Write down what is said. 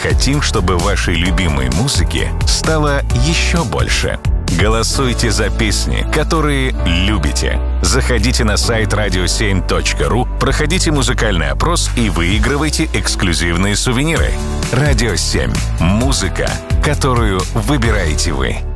хотим, чтобы вашей любимой музыки стало еще больше. Голосуйте за песни, которые любите. Заходите на сайт radio7.ru, проходите музыкальный опрос и выигрывайте эксклюзивные сувениры. Радио 7. Музыка, которую выбираете вы.